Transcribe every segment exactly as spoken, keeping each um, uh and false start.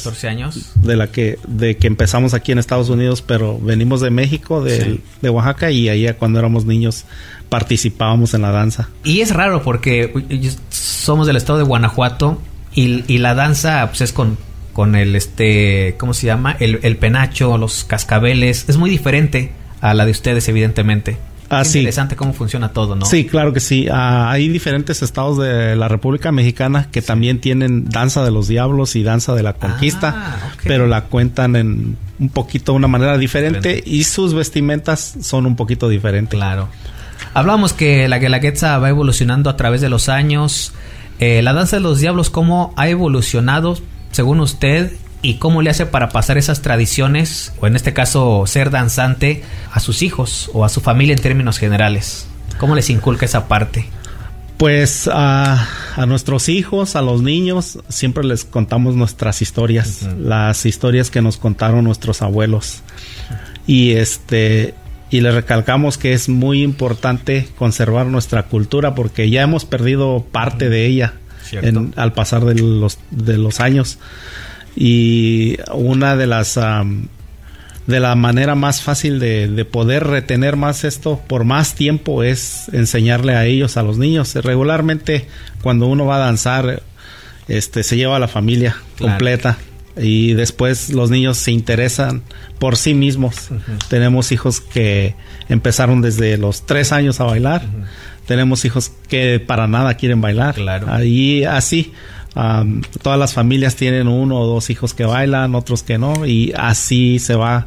catorce años. De la que de que empezamos aquí en Estados Unidos, pero venimos de México, de, sí. de Oaxaca, y ahí cuando éramos niños participábamos en la danza. Y es raro porque somos del estado de Guanajuato y, y la danza pues es con, con el, este, ¿cómo se llama? El, el penacho, los cascabeles. Es muy diferente a la de ustedes, evidentemente. Ah, es sí. Interesante cómo funciona todo, ¿no? Sí, claro que sí. Uh, hay diferentes estados de la República Mexicana que sí. también tienen danza de los diablos y danza de la conquista, ah, okay. pero la cuentan en un poquito de una manera diferente, diferente y sus vestimentas son un poquito diferentes. Claro. Hablábamos que la Guelaguetza va evolucionando a través de los años. Eh, la danza de los diablos, ¿cómo ha evolucionado según usted? ¿Y cómo le hace para pasar esas tradiciones, o en este caso ser danzante, a sus hijos o a su familia en términos generales? ¿Cómo les inculca esa parte? Pues a, a nuestros hijos, a los niños, siempre les contamos nuestras historias, uh-huh. las historias que nos contaron nuestros abuelos. Y este y les recalcamos que es muy importante conservar nuestra cultura porque ya hemos perdido parte uh-huh. de ella en, al pasar de los, de los años. Y una de las um, de la manera más fácil de, de poder retener más esto por más tiempo es enseñarle a ellos, a los niños. Regularmente cuando uno va a danzar este se lleva a la familia claro. completa y después los niños se interesan por sí mismos. Uh-huh. Tenemos hijos que empezaron desde los tres años a bailar. Uh-huh. Tenemos hijos que para nada quieren bailar. Claro. Ahí así Um, todas las familias tienen uno o dos hijos que bailan, otros que no, y así se va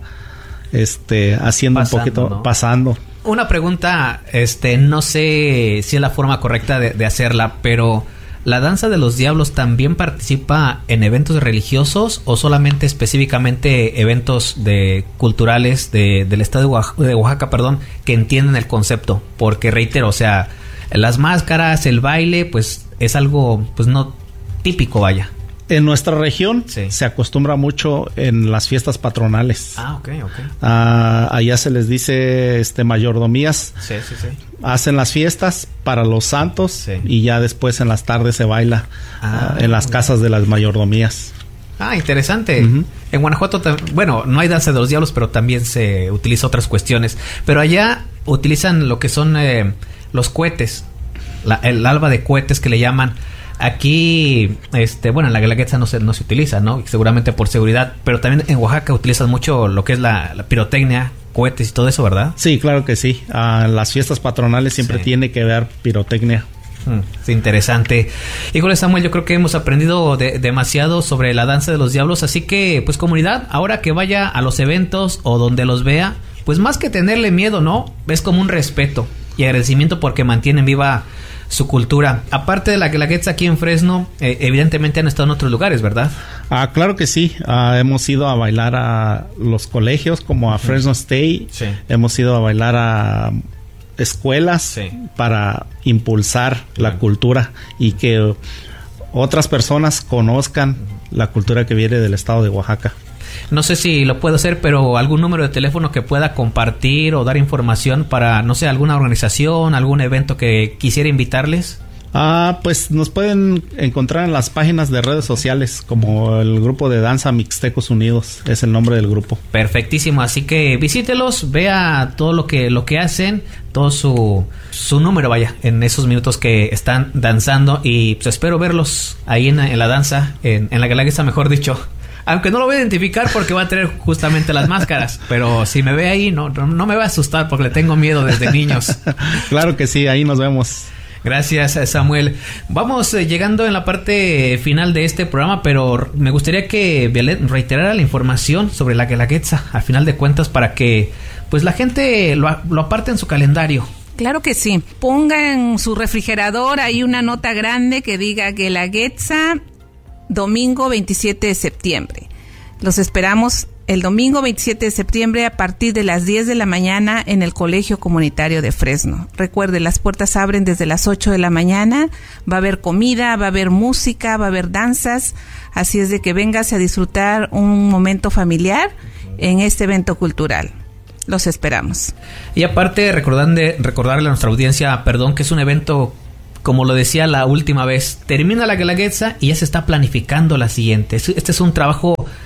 este haciendo pasando, un poquito, ¿no? pasando. Una pregunta, este, no sé si es la forma correcta de, de hacerla, pero ¿la danza de los diablos también participa en eventos religiosos o solamente específicamente eventos de culturales de, del estado de Oaxaca, de Oaxaca, perdón, que entienden el concepto? Porque reitero, o sea, las máscaras, el baile, pues es algo, pues no típico, vaya. En nuestra región sí. se acostumbra mucho en las fiestas patronales. Ah, ok, ok. Uh, allá se les dice este mayordomías. Sí, sí, sí. Hacen las fiestas para los santos sí. y ya después en las tardes se baila ah, uh, en las casas de las mayordomías. Ah, interesante. Uh-huh. En Guanajuato, bueno, no hay danza de los diablos, pero también se utiliza otras cuestiones. Pero allá utilizan lo que son eh, los cohetes, la, el alba de cohetes que le llaman. Aquí, este, bueno, en la Guelaguetza no se, no se utiliza, ¿no? Seguramente por seguridad, pero también en Oaxaca utilizan mucho lo que es la, la pirotecnia, cohetes y todo eso, ¿verdad? Sí, claro que sí. Uh, las fiestas patronales siempre sí. tiene que haber pirotecnia. Mm, es interesante. Híjole, Samuel, yo creo que hemos aprendido de, demasiado sobre la danza de los diablos, así que, pues, comunidad, ahora que vaya a los eventos o donde los vea, pues más que tenerle miedo, ¿no? Es como un respeto y agradecimiento porque mantienen viva su cultura. Aparte de la Guelaguetza aquí en Fresno, eh, evidentemente han estado en otros lugares, ¿verdad? Ah, claro que sí. Uh, hemos ido a bailar a los colegios como a Fresno State. Sí. Hemos ido a bailar a escuelas sí. para impulsar sí. la cultura y que otras personas conozcan uh-huh. la cultura que viene del estado de Oaxaca. No sé si lo puedo hacer, pero algún número de teléfono que pueda compartir o dar información para, no sé, alguna organización, algún evento que quisiera invitarles. Ah, pues nos pueden encontrar en las páginas de redes sociales como el grupo de danza Mixtecos Unidos, es el nombre del grupo. Perfectísimo, así que visítelos, vea todo lo que lo que hacen, todo su su número, vaya, en esos minutos que están danzando y pues espero verlos ahí en, en la danza, en, en la Guelaguetza, mejor dicho. Aunque no lo voy a identificar porque va a tener justamente las máscaras. Pero si me ve ahí, no, no, no me va a asustar porque le tengo miedo desde niños. Claro que sí, ahí nos vemos. Gracias, Samuel. Vamos eh, llegando en la parte final de este programa, pero me gustaría que Violet reiterara la información sobre la Guelaguetza, al final de cuentas, para que pues la gente lo, lo aparte en su calendario. Claro que sí. Ponga en su refrigerador ahí una nota grande que diga Guelaguetza domingo veintisiete de septiembre. Los esperamos el domingo veintisiete de septiembre a partir de las diez de la mañana en el Colegio Comunitario de Fresno. Recuerde, las puertas abren desde las ocho de la mañana. Va a haber comida, va a haber música, va a haber danzas. Así es de que véngase a disfrutar un momento familiar en este evento cultural. Los esperamos. Y aparte, recordando, recordarle a nuestra audiencia, perdón, que es un evento, como lo decía la última vez, termina la Guelaguetza y ya se está planificando la siguiente. Este es un trabajo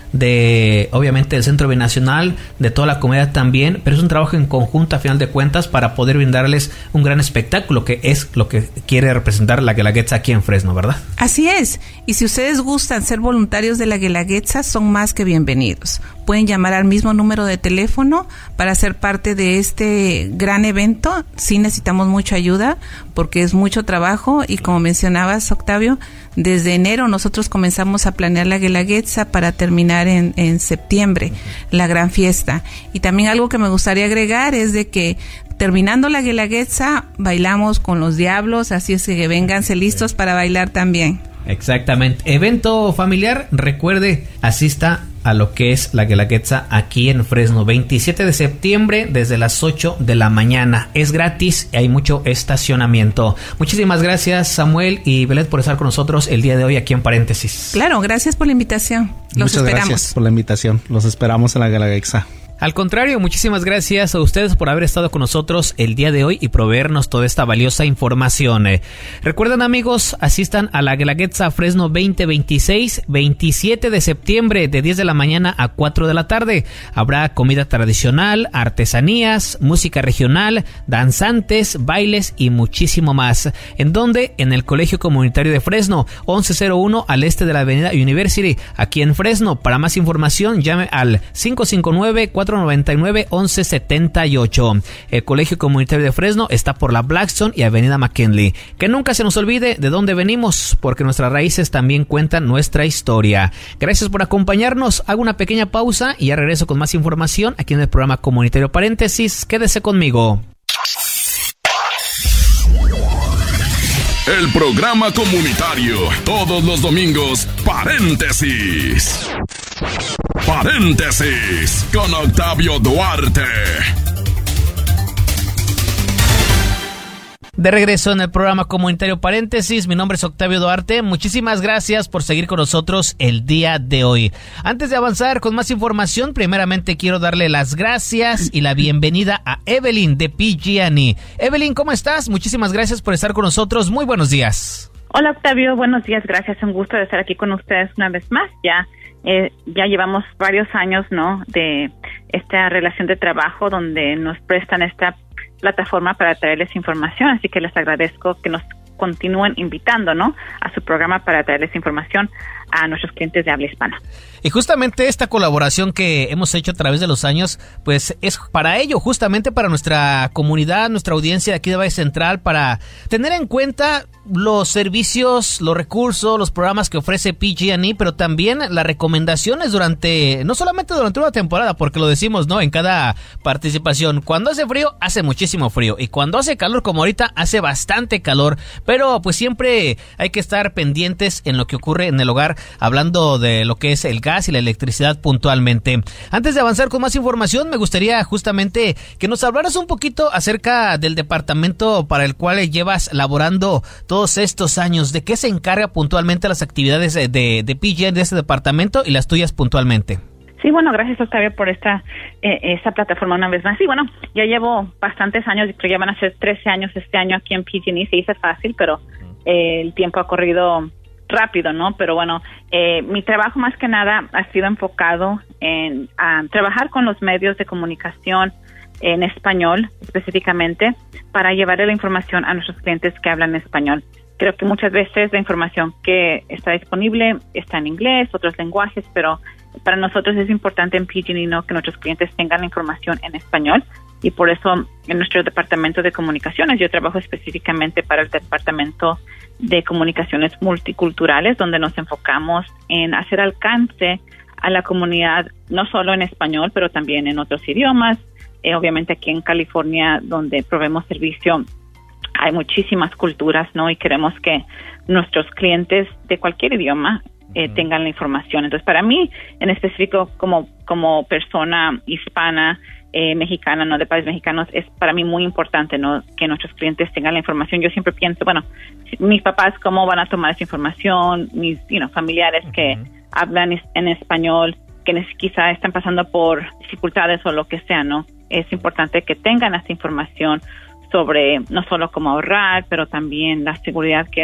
de, obviamente, el Centro Binacional, de toda la comunidad también, pero es un trabajo en conjunto a final de cuentas para poder brindarles un gran espectáculo, que es lo que quiere representar la Guelaguetza aquí en Fresno, ¿verdad? Así es, y si ustedes gustan ser voluntarios de la Guelaguetza, son más que bienvenidos. Pueden llamar al mismo número de teléfono para ser parte de este gran evento. Sí necesitamos mucha ayuda porque es mucho trabajo y como mencionabas, Octavio, desde enero nosotros comenzamos a planear la Guelaguetza para terminar en, en septiembre, la gran fiesta. Y también algo que me gustaría agregar es de que terminando la Guelaguetza bailamos con los diablos, así es que vénganse listos para bailar también. Exactamente. Evento familiar, recuerde, asista a lo que es la Guelaguetza aquí en Fresno, veintisiete de septiembre desde las ocho de la mañana. Es gratis y hay mucho estacionamiento. Muchísimas gracias, Samuel y Belet, por estar con nosotros el día de hoy aquí en Paréntesis. Claro, gracias por la invitación. Los Muchas esperamos. Gracias por la invitación. Los esperamos en la Guelaguetza. Al contrario, muchísimas gracias a ustedes por haber estado con nosotros el día de hoy y proveernos toda esta valiosa información. Eh, recuerden, amigos, asistan a la Guelaguetza Fresno veinte veintiséis, veintisiete de septiembre de diez de la mañana a cuatro de la tarde. Habrá comida tradicional, artesanías, música regional, danzantes, bailes y muchísimo más. ¿En dónde? En el Colegio Comunitario de Fresno, once cero uno al este de la Avenida University, aquí en Fresno. Para más información, llame al cinco cinco nueve, cuatro nueve nueve, once setenta y ocho. El Colegio Comunitario de Fresno está por la Blackstone y Avenida McKinley. Que nunca se nos olvide de dónde venimos, porque nuestras raíces también cuentan nuestra historia. Gracias por acompañarnos. Hago una pequeña pausa y ya regreso con más información aquí en el programa Comunitario Paréntesis. Quédese conmigo. El programa comunitario, todos los domingos, Paréntesis. Paréntesis, con Octavio Duarte. De regreso en el programa comunitario Paréntesis, mi nombre es Octavio Duarte. Muchísimas gracias por seguir con nosotros el día de hoy. Antes de avanzar con más información, primeramente quiero darle las gracias y la bienvenida a Evelyn de P G and E. Evelyn, ¿cómo estás? Muchísimas gracias por estar con nosotros. Muy buenos días. Hola, Octavio. Buenos días. Gracias. Un gusto de estar aquí con ustedes una vez más. Ya eh, ya llevamos varios años, ¿no?, de esta relación de trabajo donde nos prestan esta plataforma para traerles información, así que les agradezco que nos continúen invitando, ¿no?, a su programa para traerles información a nuestros clientes de habla hispana. Y justamente esta colaboración que hemos hecho a través de los años, pues es para ello, justamente para nuestra comunidad, nuestra audiencia de aquí de Valle Central, para tener en cuenta los servicios, los recursos, los programas que ofrece P G and E, pero también las recomendaciones durante, no solamente durante una temporada, porque lo decimos, ¿no?, en cada participación. Cuando hace frío, hace muchísimo frío, y cuando hace calor, como ahorita, hace bastante calor, pero pues siempre hay que estar pendientes en lo que ocurre en el hogar, hablando de lo que es el gas y la electricidad puntualmente. Antes de avanzar con más información, me gustaría justamente que nos hablaras un poquito acerca del departamento para el cual llevas laborando todos estos años. ¿De qué se encarga puntualmente las actividades de, de, de P G and E de este departamento y las tuyas puntualmente? Sí, bueno, gracias, Octavio, por esta eh, esta plataforma una vez más. Sí, bueno, ya llevo bastantes años, creo que ya van a ser trece años este año aquí en P G and E. Se dice fácil, pero eh, el tiempo ha corrido rápido, ¿no? Pero bueno, eh, mi trabajo más que nada ha sido enfocado en a trabajar con los medios de comunicación en español, específicamente, para llevarle la información a nuestros clientes que hablan español. Creo que muchas veces la información que está disponible está en inglés, otros lenguajes, pero para nosotros es importante en P G and E, ¿no?, que nuestros clientes tengan la información en español, y por eso en nuestro departamento de comunicaciones, yo trabajo específicamente para el departamento de comunicaciones multiculturales, donde nos enfocamos en hacer alcance a la comunidad, no solo en español, pero también en otros idiomas. Eh, obviamente aquí en California, donde proveemos servicio, hay muchísimas culturas, ¿no? Y queremos que nuestros clientes de cualquier idioma eh, uh-huh. tengan la información. Entonces, para mí, en específico, como, como persona hispana, eh, mexicana, no de países mexicanos, es para mí muy importante, ¿no?, que nuestros clientes tengan la información. Yo siempre pienso, bueno, mis papás, ¿cómo van a tomar esa información? Mis you know, familiares uh-huh. que hablan en español, que quizá están pasando por dificultades o lo que sea, ¿no? Es importante que tengan esta información sobre no solo cómo ahorrar, pero también la seguridad que es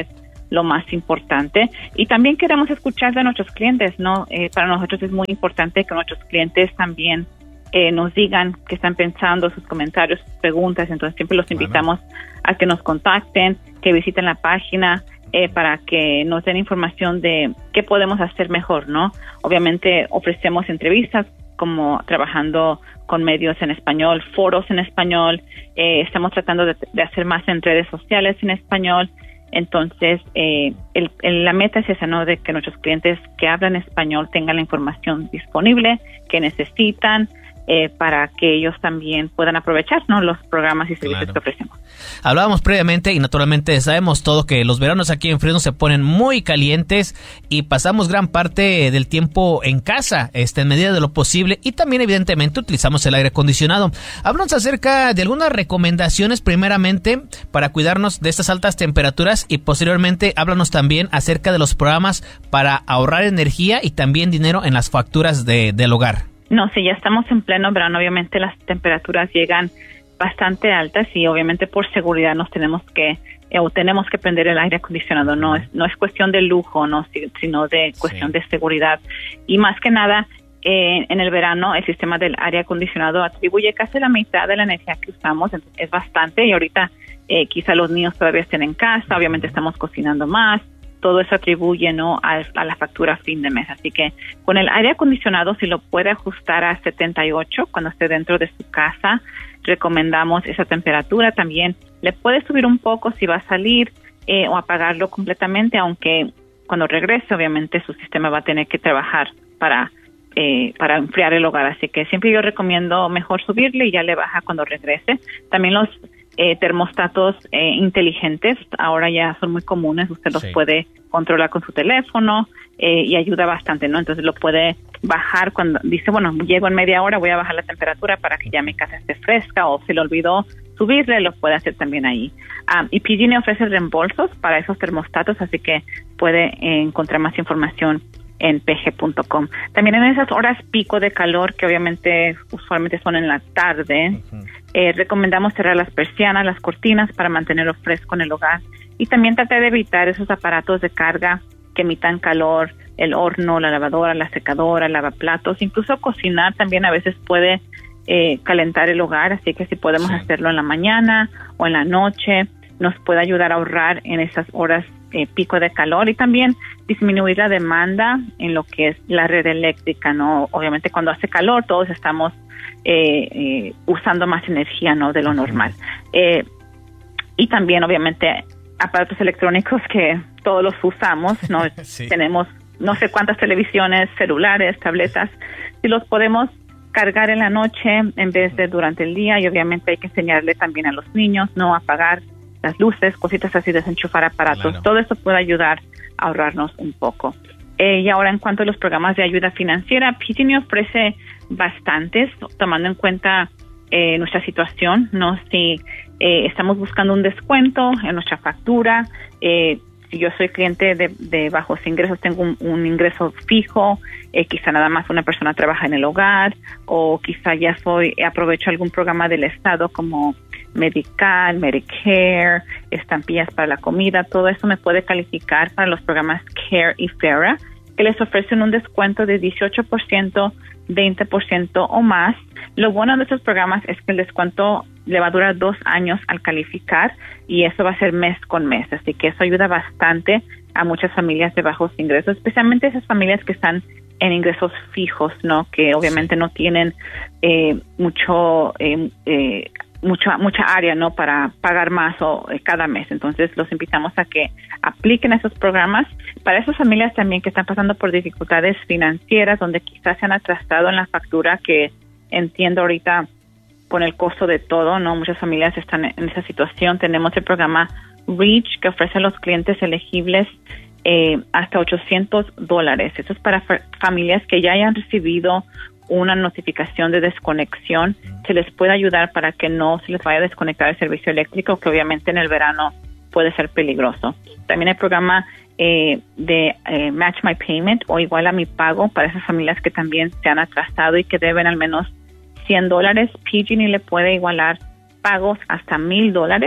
lo más importante. Y también queremos escuchar de nuestros clientes, ¿no? Eh, para nosotros es muy importante que nuestros clientes también eh, nos digan qué están pensando, sus comentarios, sus preguntas. Entonces siempre los invitamos bueno. a que nos contacten, que visiten la página eh, para que nos den información de qué podemos hacer mejor, ¿no? Obviamente ofrecemos entrevistas, como trabajando con medios en español, foros en español, eh, estamos tratando de, de hacer más en redes sociales en español. Entonces, eh, el, el, la meta es esa, ¿no? De que nuestros clientes que hablan español tengan la información disponible que necesitan eh, para que ellos también puedan aprovechar, ¿no? Los programas y servicios claro. que ofrecemos. Hablábamos previamente y naturalmente sabemos todo que los veranos aquí en Fresno se ponen muy calientes y pasamos gran parte del tiempo en casa, este, en medida de lo posible, y también evidentemente utilizamos el aire acondicionado. Háblanos acerca de algunas recomendaciones primeramente para cuidarnos de estas altas temperaturas y posteriormente háblanos también acerca de los programas para ahorrar energía y también dinero en las facturas de, del hogar. No, sí, ya estamos en pleno verano, obviamente las temperaturas llegan bastante altas y obviamente por seguridad nos tenemos que eh, o tenemos que prender el aire acondicionado. No es no es cuestión de lujo, no, sino de cuestión sí. de seguridad. Y más que nada eh, en el verano el sistema del aire acondicionado atribuye casi la mitad de la energía que usamos, entonces es bastante. Y ahorita eh, quizá los niños todavía estén en casa, obviamente estamos cocinando más. Todo eso atribuye, ¿no? a, a la factura a fin de mes. Así que con el aire acondicionado, si lo puede ajustar a setenta y ocho cuando esté dentro de su casa, recomendamos esa temperatura. También le puede subir un poco si va a salir eh, o apagarlo completamente, aunque cuando regrese, obviamente, su sistema va a tener que trabajar para, eh, para enfriar el hogar. Así que siempre yo recomiendo mejor subirle y ya le baja cuando regrese. También los Eh, termostatos eh, inteligentes ahora ya son muy comunes, usted los sí. puede controlar con su teléfono eh, y ayuda bastante, ¿no? Entonces lo puede bajar cuando dice, bueno, llego en media hora, voy a bajar la temperatura para que ya mi casa esté fresca, o se le olvidó subirle, lo puede hacer también ahí. Um, y P G and E ofrece reembolsos para esos termostatos, así que puede eh, encontrar más información en p g punto com. También en esas horas pico de calor, que obviamente usualmente son en la tarde, uh-huh. eh, recomendamos cerrar las persianas, las cortinas para mantenerlo fresco en el hogar, y también tratar de evitar esos aparatos de carga que emitan calor, el horno, la lavadora, la secadora, el lavaplatos, incluso cocinar también a veces puede eh, calentar el hogar, así que si podemos sí. hacerlo en la mañana o en la noche, nos puede ayudar a ahorrar en esas horas eh, pico de calor, y también disminuir la demanda en lo que es la red eléctrica, ¿no? Obviamente cuando hace calor todos estamos eh, eh, usando más energía, ¿no? De lo normal. Eh, y también obviamente aparatos electrónicos que todos los usamos, ¿no? sí. Tenemos no sé cuántas televisiones, celulares, tabletas, si los podemos cargar en la noche en vez de durante el día, y obviamente hay que enseñarle también a los niños no apagar las luces, cositas así, desenchufar aparatos. Claro. Todo eso puede ayudar a ahorrarnos un poco. Eh, y ahora en cuanto a los programas de ayuda financiera, P G and E ofrece bastantes, tomando en cuenta eh, nuestra situación, ¿no? Si eh, estamos buscando un descuento en nuestra factura, eh, si yo soy cliente de, de bajos ingresos, tengo un, un ingreso fijo, eh, quizá nada más una persona trabaja en el hogar, o quizá ya soy aprovecho algún programa del Estado como Medical, Medicare, estampillas para la comida, todo eso me puede calificar para los programas CARE y FARA, que les ofrecen un descuento de dieciocho por ciento, veinte por ciento o más. Lo bueno de estos programas es que el descuento le va a durar dos años al calificar, y eso va a ser mes con mes, así que eso ayuda bastante a muchas familias de bajos ingresos, especialmente esas familias que están en ingresos fijos, ¿no? Que obviamente no tienen eh, mucho eh, eh, mucha mucha área, ¿no? Para pagar más o eh, cada mes. Entonces los invitamos a que apliquen esos programas para esas familias también que están pasando por dificultades financieras, donde quizás se han atrasado en la factura, que entiendo ahorita con el costo de todo, ¿no? Muchas familias están en esa situación. Tenemos el programa REACH, que ofrece a los clientes elegibles eh, hasta ochocientos dólares. Eso es para fa- familias que ya hayan recibido una notificación de desconexión. Se les puede ayudar para que no se les vaya a desconectar el servicio eléctrico, que obviamente en el verano puede ser peligroso. También el programa eh, de eh, Match My Payment, o Iguala Mi Pago, para esas familias que también se han atrasado y que deben al menos cien dólares. P G and E le puede igualar pagos hasta mil dólares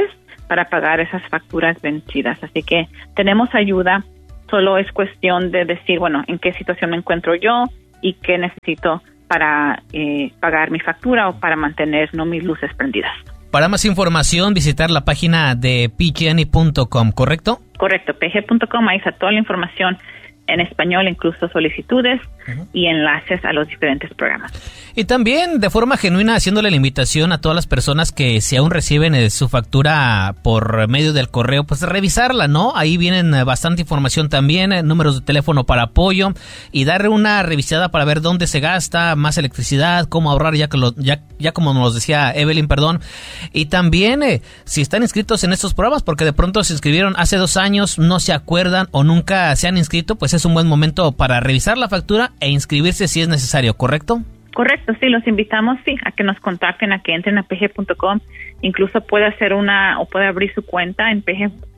para pagar esas facturas vencidas. Así que tenemos ayuda, solo es cuestión de decir, bueno, en qué situación me encuentro yo y qué necesito para eh, pagar mi factura o para mantener no mis luces prendidas. Para más información, visitar la página de P G and E punto com, ¿correcto? Correcto, P G punto com, ahí está toda la información en español, incluso solicitudes uh-huh. y enlaces a los diferentes programas. Y también de forma genuina haciéndole la invitación a todas las personas que si aún reciben eh, su factura por medio del correo, pues revisarla, ¿no? Ahí vienen eh, bastante información también, eh, números de teléfono para apoyo y darle una revisada para ver dónde se gasta más electricidad, cómo ahorrar, ya que lo, ya, ya como nos decía Evelyn, perdón. Y también eh, si están inscritos en estos programas, porque de pronto se inscribieron hace dos años, no se acuerdan o nunca se han inscrito, pues es un buen momento para revisar la factura e inscribirse si es necesario, ¿correcto? Correcto, sí, los invitamos, sí, a que nos contacten, a que entren a P G punto com, incluso puede hacer una, o puede abrir su cuenta en P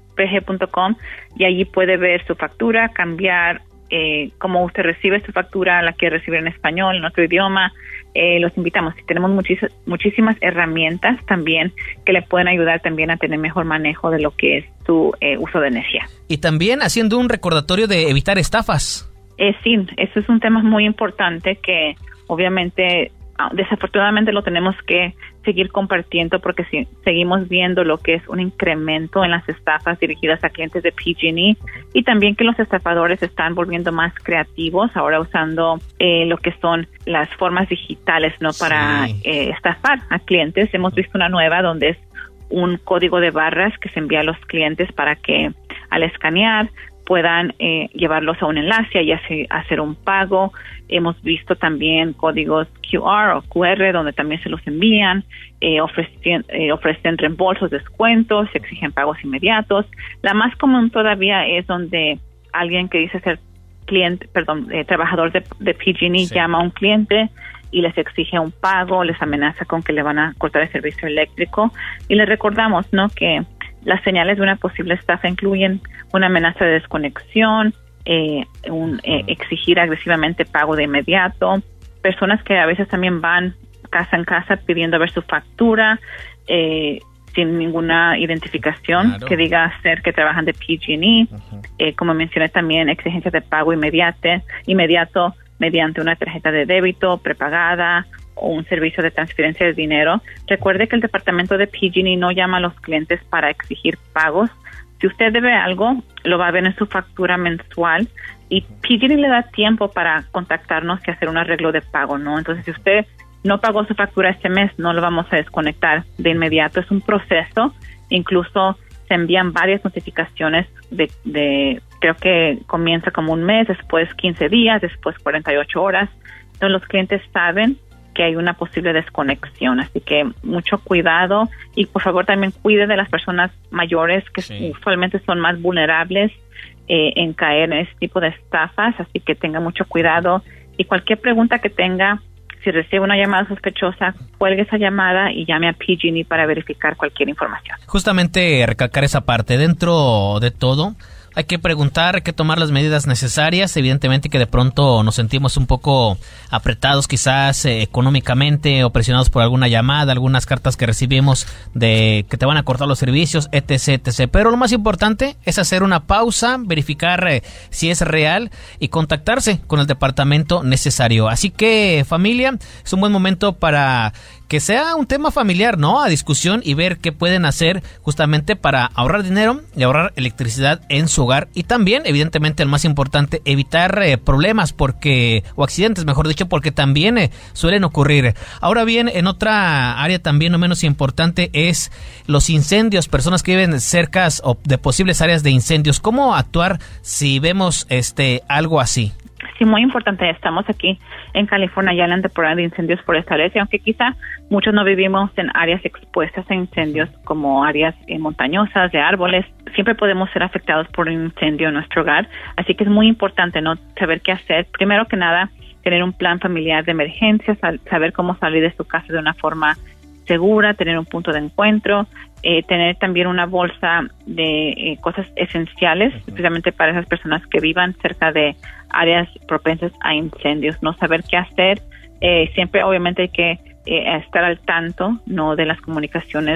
G punto com y allí puede ver su factura, cambiar eh, cómo usted recibe su factura, la quiere recibir en español, en otro idioma, eh, los invitamos. Y tenemos muchis- muchísimas herramientas también que le pueden ayudar también a tener mejor manejo de lo que es su eh, uso de energía. Y también haciendo un recordatorio de evitar estafas. Eh, sí, eso es un tema muy importante que obviamente, desafortunadamente lo tenemos que seguir compartiendo porque si seguimos viendo lo que es un incremento en las estafas dirigidas a clientes de P G and E y también que los estafadores se están volviendo más creativos ahora usando eh, lo que son las formas digitales, ¿no? Para sí. eh, estafar a clientes. Hemos visto una nueva donde es un código de barras que se envía a los clientes para que al escanear puedan eh, llevarlos a un enlace y así hacer un pago. Hemos visto también códigos Q R o Q R donde también se los envían, eh, ofrecen, eh, ofrecen reembolsos, descuentos, exigen pagos inmediatos. La más común todavía es donde alguien que dice ser cliente, perdón, eh, trabajador de, de P G and E sí. llama a un cliente y les exige un pago, les amenaza con que le van a cortar el servicio eléctrico. Y les recordamos, ¿no?, que las señales de una posible estafa incluyen una amenaza de desconexión, eh, un, eh, exigir agresivamente pago de inmediato, personas que a veces también van casa en casa pidiendo ver su factura eh, sin ninguna identificación claro. que diga ser que trabajan de P G and E. Uh-huh. Eh, como mencioné también, exigencias de pago inmediato, inmediato mediante una tarjeta de débito prepagada o un servicio de transferencia de dinero. Recuerde que el departamento de P G and E no llama a los clientes para exigir pagos. Si usted debe algo, lo va a ver en su factura mensual y P G and E le da tiempo para contactarnos y hacer un arreglo de pago, ¿no? Entonces, si usted no pagó su factura este mes, no lo vamos a desconectar de inmediato. Es un proceso. Incluso se envían varias notificaciones de, de creo que comienza como un mes, después quince días, después cuarenta y ocho horas. Entonces, los clientes saben que hay una posible desconexión, así que mucho cuidado y por favor también cuide de las personas mayores que sí. usualmente son más vulnerables eh, en caer en este tipo de estafas, así que tenga mucho cuidado y cualquier pregunta que tenga, si recibe una llamada sospechosa, cuelgue esa llamada y llame a P G and E para verificar cualquier información. Justamente recalcar esa parte, dentro de todo hay que preguntar, hay que tomar las medidas necesarias, evidentemente que de pronto nos sentimos un poco apretados quizás eh, económicamente o presionados por alguna llamada, algunas cartas que recibimos de que te van a cortar los servicios, etc, etcétera. Pero lo más importante es hacer una pausa, verificar eh, si es real y contactarse con el departamento necesario. Así que familia, es un buen momento para que sea un tema familiar, ¿no?, a discusión y ver qué pueden hacer justamente para ahorrar dinero y ahorrar electricidad en su hogar y también, evidentemente, el más importante, evitar eh, problemas porque o accidentes, mejor dicho, porque también eh, suelen ocurrir. Ahora bien, en otra área también no menos importante es los incendios, personas que viven cerca o de posibles áreas de incendios. ¿Cómo actuar si vemos este algo así? Sí, muy importante. Estamos aquí en California ya en la temporada de incendios forestales y aunque quizá muchos no vivimos en áreas expuestas a incendios como áreas eh, montañosas, de árboles, siempre podemos ser afectados por un incendio en nuestro hogar. Así que es muy importante no saber qué hacer. Primero que nada, tener un plan familiar de emergencias, saber cómo salir de su casa de una forma segura, tener un punto de encuentro, eh, tener también una bolsa de eh, cosas esenciales, uh-huh. especialmente para esas personas que vivan cerca de áreas propensas a incendios, no saber qué hacer. Eh, siempre obviamente hay que eh, estar al tanto, no de las comunicaciones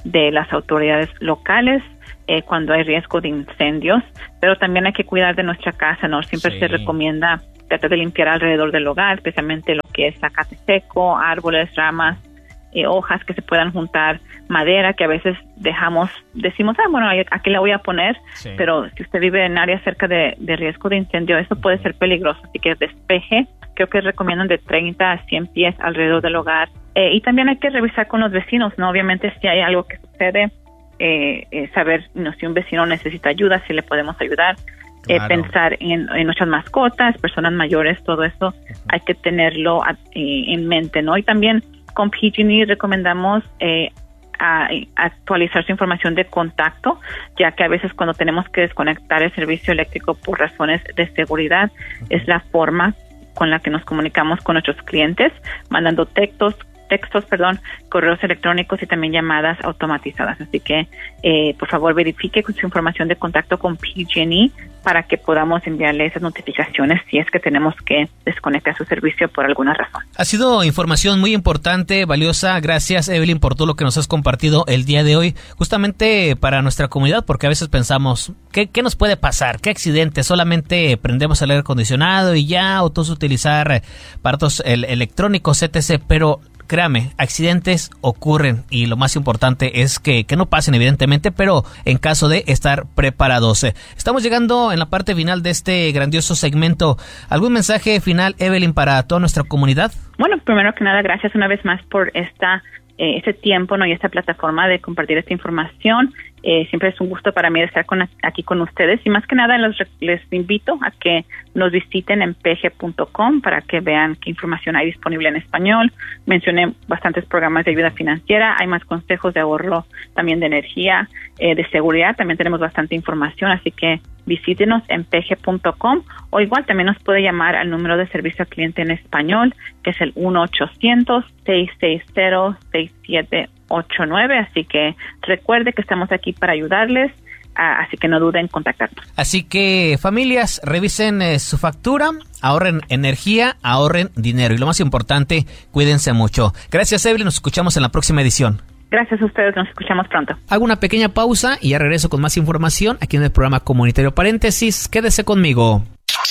de las autoridades locales eh, cuando hay riesgo de incendios, pero también hay que cuidar de nuestra casa, ¿no? Siempre sí. se recomienda tratar de limpiar alrededor del hogar, especialmente lo que es zacate seco, árboles, ramas, eh, hojas que se puedan juntar, madera que a veces dejamos, decimos, ah, bueno, aquí la voy a poner, sí. pero si usted vive en áreas cerca de, de riesgo de incendio, eso puede ser peligroso, así que despeje, creo que recomiendan de treinta a cien pies alrededor del hogar. Eh, y también hay que revisar con los vecinos, ¿no? Obviamente si hay algo que sucede, eh, eh, saber ¿no? si un vecino necesita ayuda, si le podemos ayudar. Claro. Eh, pensar en, en nuestras mascotas, personas mayores, todo eso uh-huh. hay que tenerlo a, eh, en mente, ¿no? Y también con P G and E recomendamos eh, a, a actualizar su información de contacto, ya que a veces cuando tenemos que desconectar el servicio eléctrico por razones de seguridad, uh-huh. es la forma con la que nos comunicamos con nuestros clientes, mandando textos, textos, perdón, correos electrónicos y también llamadas automatizadas. Así que, eh, por favor, verifique su información de contacto con P G and E para que podamos enviarle esas notificaciones si es que tenemos que desconectar su servicio por alguna razón. Ha sido información muy importante, valiosa. Gracias, Evelyn, por todo lo que nos has compartido el día de hoy, justamente para nuestra comunidad, porque a veces pensamos, ¿qué, qué nos puede pasar? ¿Qué accidente? Solamente prendemos el aire acondicionado y ya, o todos utilizar aparatos el, electrónicos, etcétera. Pero créame, accidentes ocurren y lo más importante es que, que no pasen, evidentemente, pero en caso de estar preparados. Estamos llegando en la parte final de este grandioso segmento. ¿Algún mensaje final, Evelyn, para toda nuestra comunidad? Bueno, primero que nada, gracias una vez más por esta eh, este tiempo, ¿no? Y esta plataforma de compartir esta información. Eh, siempre es un gusto para mí estar con, aquí con ustedes y más que nada los, les invito a que nos visiten en p g punto com para que vean qué información hay disponible en español. Mencioné bastantes programas de ayuda financiera, hay más consejos de ahorro también de energía, eh, de seguridad, también tenemos bastante información, así que visítenos en p g punto com o igual también nos puede llamar al número de servicio al cliente en español, que es el uno ochocientos, seis seis cero, seis siete ocho nueve, así que recuerde que estamos aquí para ayudarles, uh, así que no duden en contactarnos. Así que familias, revisen eh, su factura, ahorren energía, ahorren dinero y lo más importante, cuídense mucho. Gracias, Evelyn, nos escuchamos en la próxima edición. Gracias a ustedes, nos escuchamos pronto. Hago una pequeña pausa y ya regreso con más información aquí en el programa Comunitario Paréntesis. Quédese conmigo.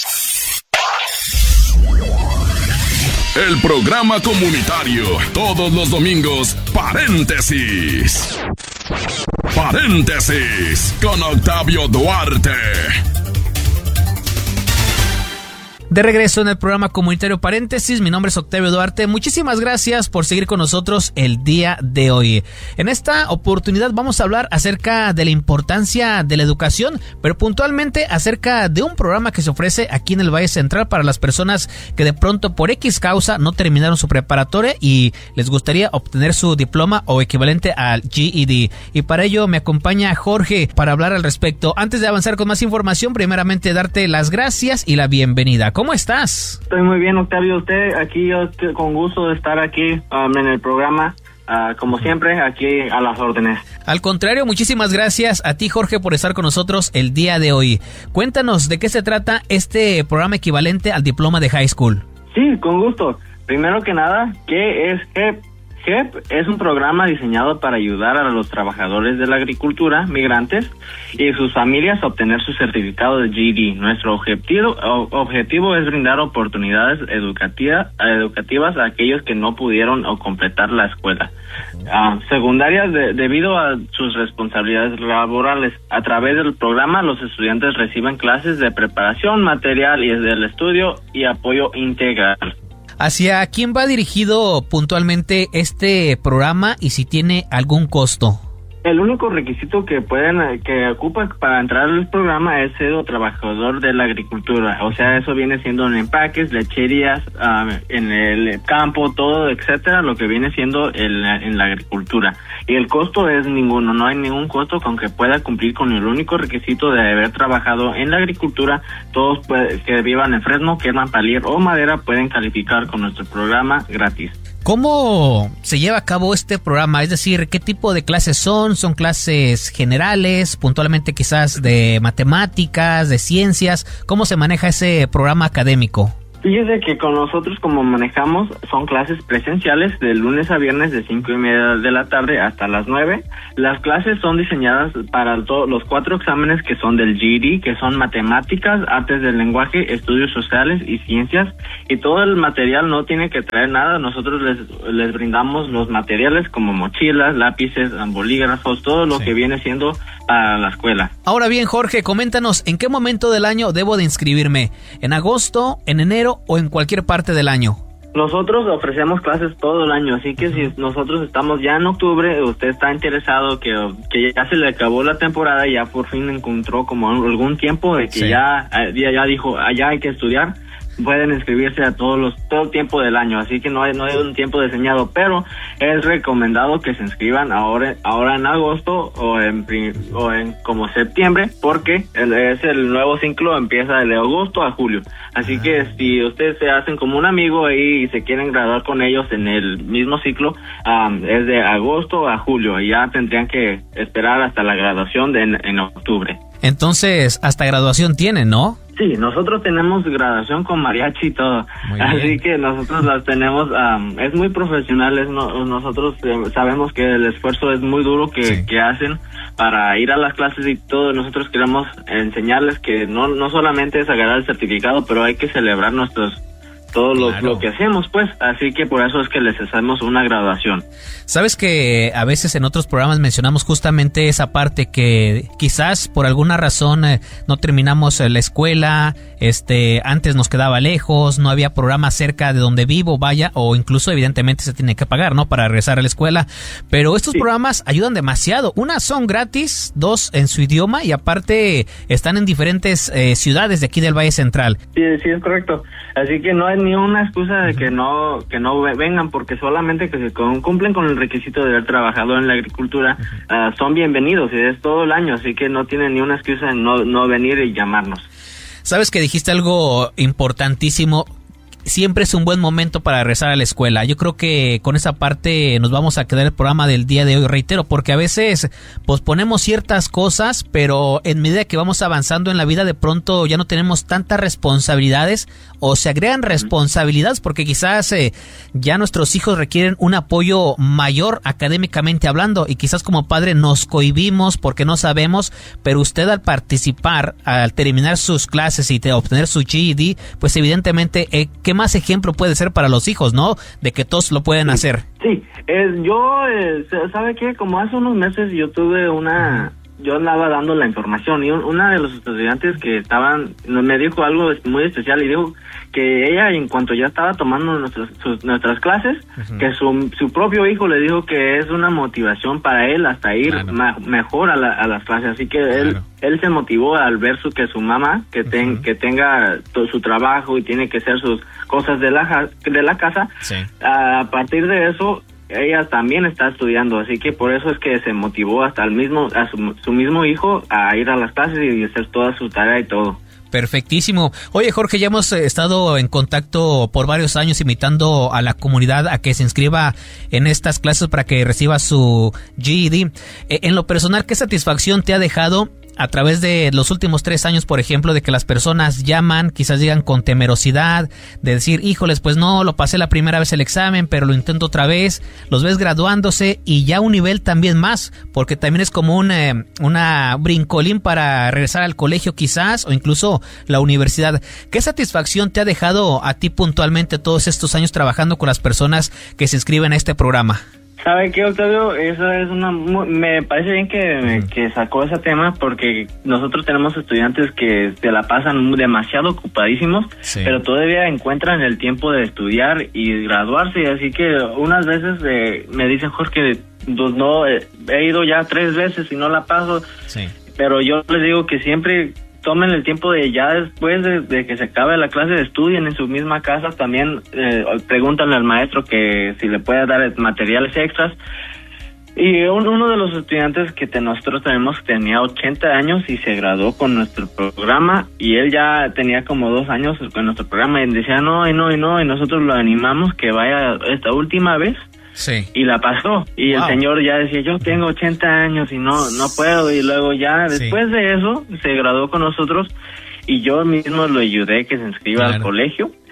El programa comunitario, todos los domingos, Paréntesis. Paréntesis, con Octavio Duarte. De regreso en el programa Comunitario Paréntesis, mi nombre es Octavio Duarte. Muchísimas gracias por seguir con nosotros el día de hoy. En esta oportunidad vamos a hablar acerca de la importancia de la educación, pero puntualmente acerca de un programa que se ofrece aquí en el Valle Central para las personas que de pronto por X causa no terminaron su preparatoria y les gustaría obtener su diploma o equivalente al G E D. Y para ello me acompaña Jorge para hablar al respecto. Antes de avanzar con más información, primeramente darte las gracias y la bienvenida. ¿Cómo estás? Estoy muy bien, Octavio. Usted aquí, yo con gusto de estar aquí um, en el programa, uh, como siempre, aquí a las órdenes. Al contrario, muchísimas gracias a ti, Jorge, por estar con nosotros el día de hoy. Cuéntanos de qué se trata este programa equivalente al diploma de high school. Sí, con gusto. Primero que nada, ¿qué es G E P? G E P es un programa diseñado para ayudar a los trabajadores de la agricultura, migrantes y sus familias a obtener su certificado de G E D. Nuestro objetivo, objetivo es brindar oportunidades educativa, educativas a aquellos que no pudieron o completar la escuela uh, secundaria de, debido a sus responsabilidades laborales. A través del programa, los estudiantes reciben clases de preparación, material y del estudio y apoyo integral. ¿Hacia quién va dirigido puntualmente este programa y si tiene algún costo? El único requisito que pueden que ocupa para entrar al programa es ser trabajador de la agricultura, o sea, eso viene siendo en empaques, lecherías, uh, en el campo, todo, etcétera, lo que viene siendo el, en la agricultura. Y el costo es ninguno, no hay ningún costo con que pueda cumplir con el único requisito de haber trabajado en la agricultura. Todos puede, que vivan en Fresno, quieran palier o madera, pueden calificar con nuestro programa gratis. ¿Cómo se lleva a cabo este programa? Es decir, ¿qué tipo de clases son? ¿Son clases generales, puntualmente quizás de matemáticas, de ciencias? ¿Cómo se maneja ese programa académico? Fíjese que con nosotros, como manejamos, son clases presenciales de lunes a viernes de cinco y media de la tarde hasta las nueve. Las clases son diseñadas para todos los cuatro exámenes que son del G E D, que son matemáticas, artes del lenguaje, estudios sociales y ciencias. Y todo el material no tiene que traer nada. Nosotros les, les brindamos los materiales como mochilas, lápices, bolígrafos, todo lo sí. que viene siendo para la escuela. Ahora bien, Jorge, coméntanos, ¿en qué momento del año debo de inscribirme? ¿En agosto, en enero o en cualquier parte del año? Nosotros ofrecemos clases todo el año, así que uh-huh. si nosotros estamos ya en octubre, usted está interesado que, que ya se le acabó la temporada y ya por fin encontró como algún tiempo de que sí. ya, ya, ya dijo, allá hay que estudiar, pueden inscribirse a todos los todo el tiempo del año, así que no hay no hay un tiempo diseñado, pero es recomendado que se inscriban ahora ahora en agosto o en o en como septiembre, porque el, es el nuevo ciclo, empieza de agosto a julio, así ah. que si ustedes se hacen como un amigo ahí y se quieren graduar con ellos en el mismo ciclo, um, es de agosto a julio y ya tendrían que esperar hasta la graduación de en, en octubre. Entonces, hasta graduación tienen, ¿no? Sí, nosotros tenemos graduación con mariachi y todo, así que nosotros las tenemos, um, es muy profesional, es no, nosotros eh, sabemos que el esfuerzo es muy duro que, sí. que hacen para ir a las clases y todo. Nosotros queremos enseñarles que no no solamente es agarrar el certificado, pero hay que celebrar nuestros todo lo, claro. lo que hacemos, pues, así que por eso es que les hacemos una graduación. Sabes que a veces en otros programas mencionamos justamente esa parte que quizás por alguna razón eh, no terminamos la escuela, este, antes nos quedaba lejos, no había programa cerca de donde vivo, vaya, o incluso evidentemente se tiene que pagar, ¿no? Para regresar a la escuela, pero estos sí. programas ayudan demasiado. Una, son gratis, dos, en su idioma y aparte están en diferentes eh, ciudades de aquí del Valle Central. Sí, sí, es correcto. Así que no hay ni una excusa de que no que no vengan, porque solamente que se cumplen con el requisito de haber trabajado en la agricultura, uh, son bienvenidos y es todo el año, así que no tienen ni una excusa de no, no venir y llamarnos. Sabes que dijiste algo importantísimo. Siempre es un buen momento para regresar a la escuela. Yo creo que con esa parte nos vamos a quedar el programa del día de hoy, reitero, porque a veces posponemos ciertas cosas, pero en medida que vamos avanzando en la vida, de pronto ya no tenemos tantas responsabilidades o se agregan responsabilidades porque quizás eh, ya nuestros hijos requieren un apoyo mayor académicamente hablando y quizás como padre nos cohibimos porque no sabemos, pero usted al participar, al terminar sus clases y te, obtener su G E D, pues evidentemente eh, ¿qué más ejemplo puede ser para los hijos, no? De que todos lo pueden sí, hacer. Sí, eh, yo, eh, ¿sabe qué? Como hace unos meses yo tuve una... Yo andaba dando la información y un, una de los estudiantes que estaban... Me dijo algo muy especial y dijo que ella, en cuanto ya estaba tomando nuestras, sus, nuestras clases, uh-huh. que su, su propio hijo le dijo que es una motivación para él hasta ir claro. ma, mejor a, la, a las clases. Así que claro. él él se motivó al ver su, que su mamá, que, ten, uh-huh. que tenga todo su trabajo y tiene que hacer sus cosas de la, de la casa, sí. a partir de eso... ella también está estudiando, así que por eso es que se motivó hasta el mismo a su, su mismo hijo a ir a las clases y hacer toda su tarea y todo. Perfectísimo. Oye, Jorge, ya hemos estado en contacto por varios años invitando a la comunidad a que se inscriba en estas clases para que reciba su G E D. En lo personal, ¿qué satisfacción te ha dejado a través de los últimos tres años, por ejemplo, de que las personas llaman, quizás llegan con temerosidad, de decir, híjoles, pues no, lo pasé la primera vez el examen, pero lo intento otra vez, los ves graduándose y ya un nivel también más, porque también es como un eh, una brincolín para regresar al colegio quizás, o incluso la universidad. ¿Qué satisfacción te ha dejado a ti puntualmente todos estos años trabajando con las personas que se inscriben a este programa? ¿Sabe qué, Octavio? Eso es una... Me parece bien que, que sacó ese tema porque nosotros tenemos estudiantes que se la pasan demasiado ocupadísimos, sí. pero todavía encuentran el tiempo de estudiar y graduarse, así que unas veces eh, me dicen, Jorge, pues no, eh, he ido ya tres veces y no la paso, sí. pero yo les digo que siempre... tomen el tiempo de ya después de, de que se acabe la clase, estudien en su misma casa, también eh, pregúntanle al maestro que si le puede dar materiales extras. Y un, uno de los estudiantes que te, nosotros tenemos tenía ochenta años y se graduó con nuestro programa y él ya tenía como dos años con nuestro programa y decía no, y no, y no, y nosotros lo animamos que vaya esta última vez. Sí. Y la pasó y wow. el señor ya decía yo tengo ochenta años y no no puedo, y luego ya después sí. de eso se graduó con nosotros y yo mismo lo ayudé que se inscriba claro. al colegio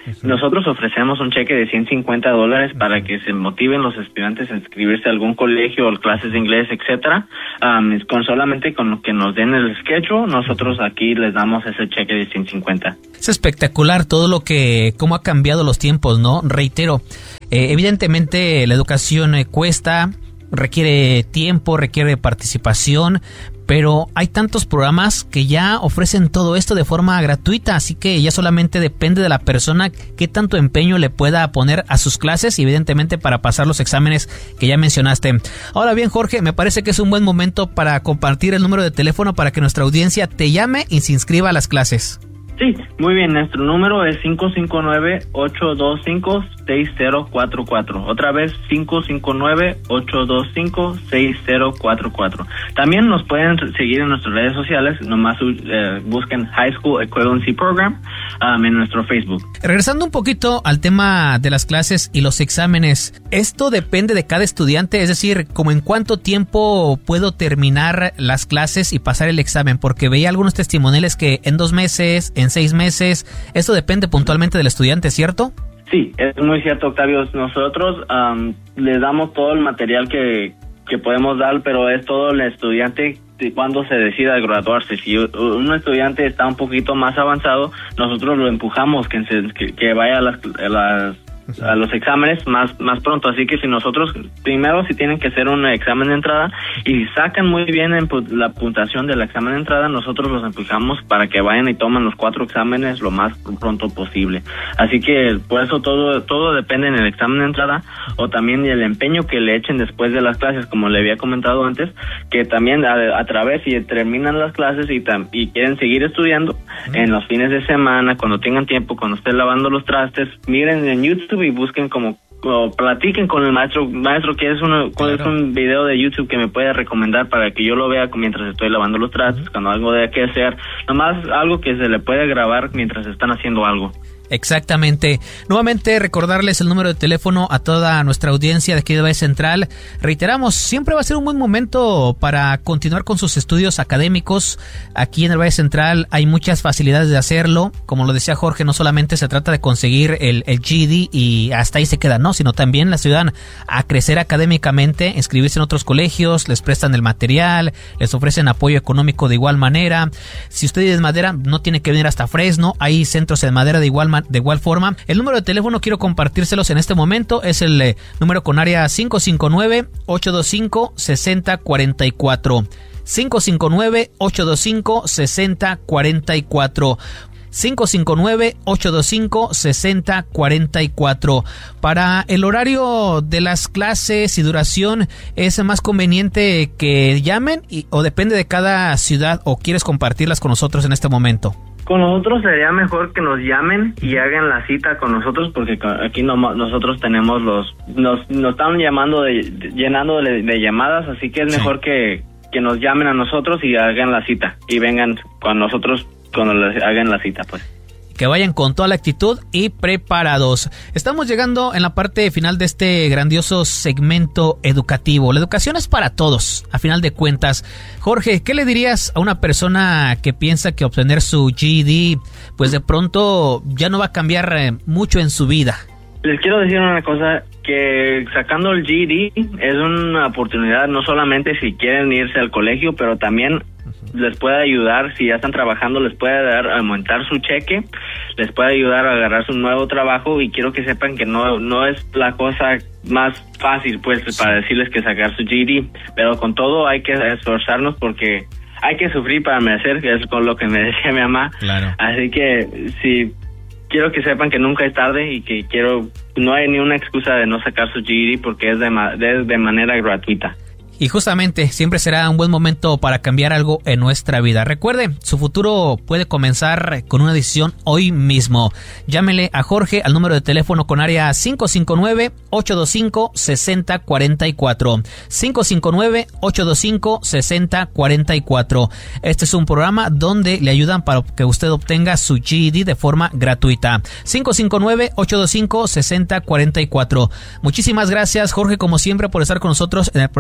Nosotros ofrecemos un cheque de ciento cincuenta dólares para que se motiven los estudiantes a inscribirse a algún colegio o clases de inglés, etcétera. Um, con solamente con lo que nos den el schedule, nosotros aquí les damos ese cheque de ciento cincuenta. Es espectacular todo lo que, cómo ha cambiado los tiempos, ¿no? Reitero, eh, evidentemente la educación eh, cuesta, requiere tiempo, requiere participación, pero hay tantos programas que ya ofrecen todo esto de forma gratuita, así que ya solamente depende de la persona qué tanto empeño le pueda poner a sus clases y evidentemente para pasar los exámenes que ya mencionaste. Ahora bien, Jorge, me parece que es un buen momento para compartir el número de teléfono para que nuestra audiencia te llame y se inscriba a las clases. Sí, muy bien, nuestro número es cinco cinco nueve, ocho dos cinco, seis cero cuatro cuatro. Otra vez, cinco cinco nueve, ocho dos cinco, seis cero cuatro cuatro. También nos pueden seguir en nuestras redes sociales, nomás eh, busquen High School Equivalency Program um, en nuestro Facebook. Regresando un poquito al tema de las clases y los exámenes, ¿esto depende de cada estudiante? Es decir, ¿como en cuánto tiempo puedo terminar las clases y pasar el examen? Porque veía algunos testimoniales que en dos meses, en seis meses, esto depende puntualmente del estudiante, ¿cierto? Sí, es muy cierto, Octavio. Nosotros um, les damos todo el material que, que podemos dar, pero es todo el estudiante de cuando se decida graduarse. Si un estudiante está un poquito más avanzado, nosotros lo empujamos que, se, que, que vaya a las, a las a los exámenes más más pronto, así que si nosotros primero si tienen que hacer un examen de entrada y sacan muy bien en la puntuación del examen de entrada, nosotros los empujamos para que vayan y tomen los cuatro exámenes lo más pronto posible. Así que por eso todo todo depende en el examen de entrada o también el empeño que le echen después de las clases, como le había comentado antes, que también a, a través si terminan las clases y, tam, y quieren seguir estudiando uh-huh. en los fines de semana, cuando tengan tiempo, cuando estén lavando los trastes, miren en YouTube y busquen como o platiquen con el maestro maestro que es uno claro. es un video de YouTube que me puede recomendar para que yo lo vea mientras estoy lavando los trastes, uh-huh. cuando algo de que hacer, nomás algo que se le puede grabar mientras están haciendo algo. Exactamente. Nuevamente recordarles el número de teléfono a toda nuestra audiencia de aquí de Valle Central. Reiteramos, siempre va a ser un buen momento para continuar con sus estudios académicos. Aquí en el Valle Central hay muchas facilidades de hacerlo. Como lo decía Jorge, no solamente se trata de conseguir el, el G E D y hasta ahí se queda, no, sino también les ayudan a crecer académicamente, inscribirse en otros colegios, les prestan el material, les ofrecen apoyo económico de igual manera. Si usted es de Madera, no tiene que venir hasta Fresno, hay centros en Madera de igual manera. De igual forma, el número de teléfono quiero compartírselos en este momento, es el eh, número con área cinco cinco nueve, ocho dos cinco, seis cero cuatro cuatro. cinco cinco nueve, ocho dos cinco, seis cero cuatro cuatro. cinco cinco nueve, ocho dos cinco, seis cero cuatro cuatro. Para el horario de las clases y duración, ¿es más conveniente que llamen y, o depende de cada ciudad o quieres compartirlas con nosotros en este momento? Con nosotros sería mejor que nos llamen y hagan la cita con nosotros porque aquí no, nosotros tenemos los nos, nos están llamando de, de, llenando de, de llamadas, así que es sí. mejor que, que nos llamen a nosotros y hagan la cita y vengan con nosotros cuando les hagan la cita, pues. Que vayan con toda la actitud y preparados. Estamos llegando en la parte final de este grandioso segmento educativo. La educación es para todos, a final de cuentas. Jorge, ¿qué le dirías a una persona que piensa que obtener su G E D, pues de pronto ya no va a cambiar mucho en su vida? Les quiero decir una cosa, que sacando el G E D es una oportunidad no solamente si quieren irse al colegio, pero también les puede ayudar, si ya están trabajando, les puede dar aumentar su cheque, les puede ayudar a agarrar su nuevo trabajo y quiero que sepan que no no es la cosa más fácil pues sí. para decirles que sacar su G E D, pero con todo hay que esforzarnos porque hay que sufrir para merecer, que es con lo que me decía mi mamá. Claro. Así que si quiero que sepan que nunca es tarde y que quiero no hay ni una excusa de no sacar su G E D porque es de, de, de manera gratuita. Y justamente siempre será un buen momento para cambiar algo en nuestra vida. Recuerde, su futuro puede comenzar con una decisión hoy mismo. Llámele a Jorge al número de teléfono con área cinco cinco nueve, ocho dos cinco, seis cero cuatro cuatro. cinco cinco nueve, ocho dos cinco, seis cero cuatro cuatro. Este es un programa donde le ayudan para que usted obtenga su G E D de forma gratuita. cinco cinco nueve, ocho dos cinco, seis cero cuatro cuatro. Muchísimas gracias, Jorge, como siempre, por estar con nosotros en el programa comunitario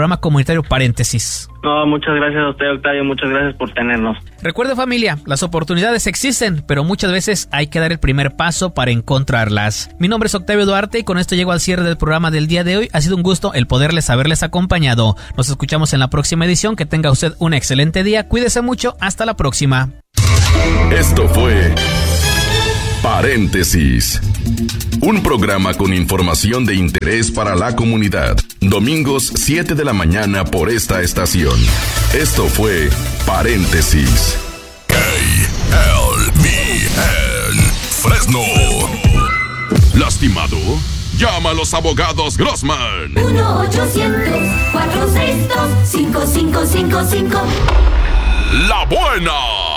comunitario Paréntesis. No, muchas gracias a usted, Octavio, muchas gracias por tenernos. Recuerde, familia, las oportunidades existen, pero muchas veces hay que dar el primer paso para encontrarlas. Mi nombre es Octavio Duarte y con esto llego al cierre del programa del día de hoy. Ha sido un gusto el poderles haberles acompañado. Nos escuchamos en la próxima edición. Que tenga usted un excelente día. Cuídese mucho. Hasta la próxima. Esto fue Paréntesis, un programa con información de interés para la comunidad. Domingos siete de la mañana por esta estación. Esto fue Paréntesis. K L B N Fresno. ¿Lastimado? Llama a los abogados Grossman. uno ochocientos, cuatrocientos sesenta y dos, cinco cinco cinco cinco. La buena.